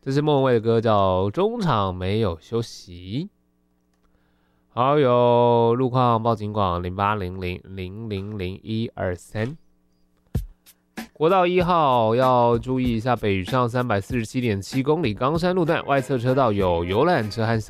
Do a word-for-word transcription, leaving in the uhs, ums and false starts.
这是莫文蔚的歌，叫《中场没有休息》。好友路况报警广零八零零零零零一二三。国道一号要注意一下，北上三百四十七点七公里冈山路段外侧车道有游览车和